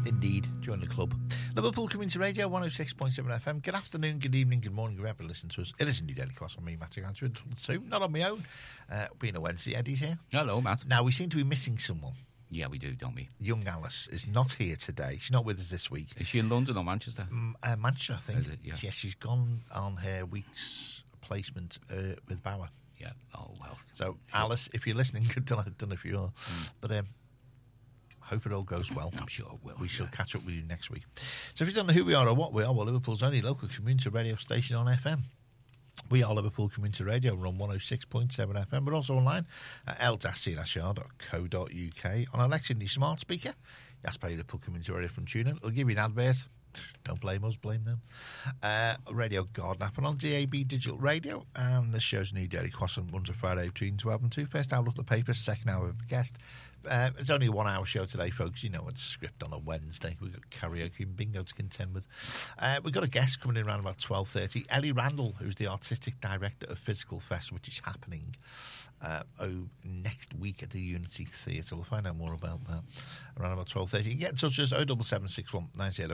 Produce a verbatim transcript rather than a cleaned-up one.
Indeed, join the club. Liverpool Community Radio, one oh six point seven F M. Good afternoon, good evening, good morning, whoever listen to us. It is indeed Daily Cross on me, Matty Ganser, until two. Not on my own. Uh, being a Wednesday, Eddie's here. Hello, Matt. Now, we seem to be missing someone. Yeah, we do, don't we? Young Alice is not here today. She's not with us this week. Is she in London or Manchester? Um, uh, Manchester, I think. Is it? Yeah. Yes, she's gone on her week's placement uh, with Bauer. Yeah. Oh, well. So, sure. Alice, if you're listening, I don't know if you are, mm. but um, hope it all goes well. I'm sure it will. We shall yeah. catch up with you next week. So if you don't know who we are or what we are, well, Liverpool's only local community radio station on F M. We are Liverpool Community Radio. We're on one oh six point seven F M. We're also online at l c r dot co dot u k. On Alexa, your smart speaker, you ask for Liverpool Community Radio from TuneIn. It'll give you an advert. Don't blame us, blame them. Uh, Radio Garden app and on D A B Digital Radio. And this show's new daily crossing runs a Friday between twelve and two. First hour, look at the papers. Second hour, of a guest. Uh, it's only a one hour show today, folks. You know, it's script on a Wednesday. We've got karaoke and bingo to contend with. Uh, we've got a guest coming in around about twelve thirty. Ellie Randall, who's the artistic director of Physical Fest, which is happening uh, oh, next week at the Unity Theatre. We'll find out more about that around about twelve thirty. You can get in touch with us, oh seven seven six one nine zero